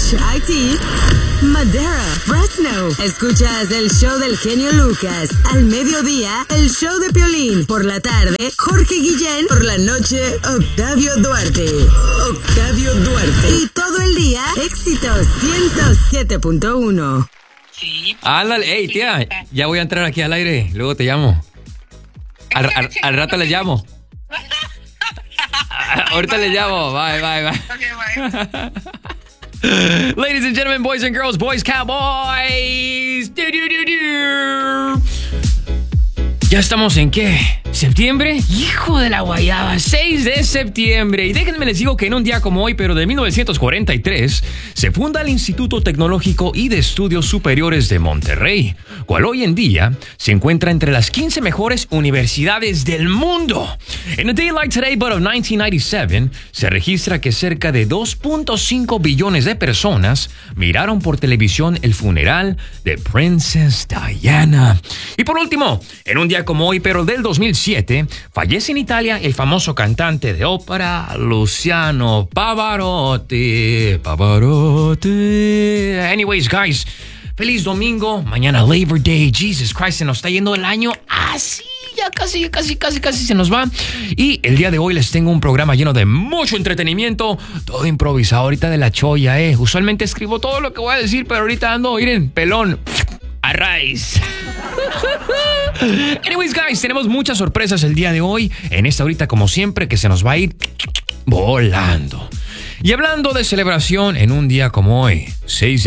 Beach, Haití, Madera, Fresno. Escuchas el show del genio Lucas. Al mediodía, el show de Piolín. Por la tarde, Jorge Guillén. Por la noche, Octavio Duarte. Octavio Duarte. Y todo el día, éxitos 107.1. Sí. Ándale, hey, tía, ya voy a entrar aquí al aire. Luego te llamo. Al rato le llamo. Ahorita le llamo. Bye. Okay, bye. Ladies and gentlemen, boys and girls, boys, cowboys. ¿Ya estamos en qué? ¿Septiembre? ¡Hijo de la guayaba! 6 de septiembre. Y déjenme les digo que en un día como hoy, pero de 1943, se funda el Instituto Tecnológico y de Estudios Superiores de Monterrey, cual hoy en día se encuentra entre las 15 mejores universidades del mundo. En a day like today, but of 1997, se registra que cerca de 2.5 billones de personas miraron por televisión el funeral de Princess Diana. Y por último, en un día como hoy, pero del 2007, fallece en Italia el famoso cantante de ópera Luciano Pavarotti. Anyways, guys, feliz domingo. Mañana Labor Day. Jesus Christ, se nos está yendo el año así. Ya casi se nos va. Y el día de hoy les tengo un programa lleno de mucho entretenimiento, todo improvisado ahorita de la cholla, Usualmente escribo todo lo que voy a decir, pero ahorita ando, miren, pelón. A raíz. Anyways, guys, tenemos muchas sorpresas el día de hoy. En esta horita, como siempre, que se nos va a ir volando. Y hablando de celebración en un día como hoy, 6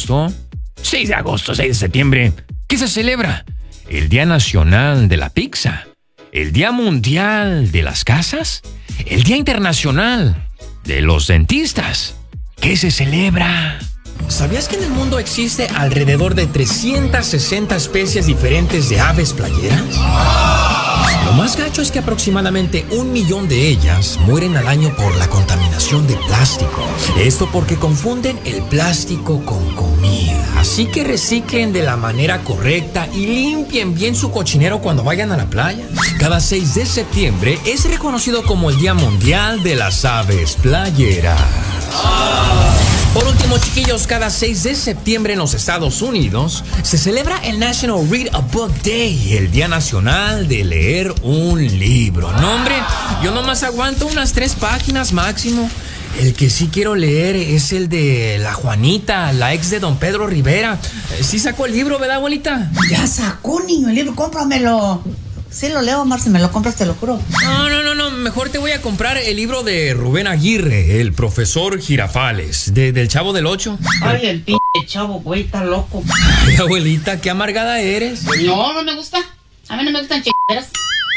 de septiembre, ¿qué se celebra? El Día Nacional de la Pizza, el Día Mundial de las Casas, el Día Internacional de los Dentistas. ¿Qué se celebra? ¿Sabías que en el mundo existe alrededor de 360 especies diferentes de aves playeras? Lo más gacho es que aproximadamente 1 millón de ellas mueren al año por la contaminación de plástico. Esto porque confunden el plástico con comida. Así que reciclen de la manera correcta y limpien bien su cochinero cuando vayan a la playa. Cada 6 de septiembre es reconocido como el Día Mundial de las Aves Playeras. Por último, chiquillos, cada 6 de septiembre en los Estados Unidos se celebra el National Read a Book Day, el Día Nacional de Leer un Libro. No, hombre, yo nomás aguanto unas 3 páginas máximo. El que sí quiero leer es el de la Juanita, la ex de don Pedro Rivera. Sí sacó el libro, ¿verdad, abuelita? Ya sacó, niño, el libro, cómpramelo. Sí lo leo, Mar, si me lo compras te lo juro. No, mejor te voy a comprar el libro de Rubén Aguirre, el profesor Girafales, del Chavo del Ocho. Ay, el pinche chavo, güey, está loco. Ay, abuelita, qué amargada eres. No me gusta. A mí no me gustan chingaderas.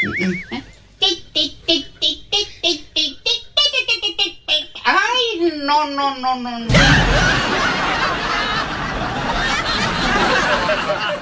Ay, no.